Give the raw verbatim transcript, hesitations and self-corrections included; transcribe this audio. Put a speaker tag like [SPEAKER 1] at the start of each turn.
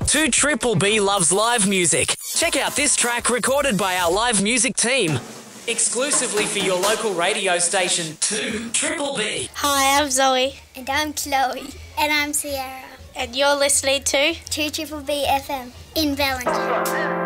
[SPEAKER 1] two Triple B loves live music. Check out this track recorded by our live music team. Exclusively for your local radio station, two Triple B.
[SPEAKER 2] Hi, I'm Zoe.
[SPEAKER 3] And I'm Chloe.
[SPEAKER 4] And I'm Sierra.
[SPEAKER 2] And you're listening to
[SPEAKER 3] two Triple B F M in Valentine.